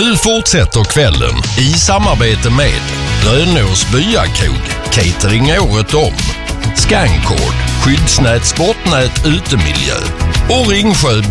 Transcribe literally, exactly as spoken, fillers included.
Nu fortsätter kvällen i samarbete med Rönås Byakog, catering året om, Scancord, Skyddsnät, Sportnät, Utemiljö och Ringsjö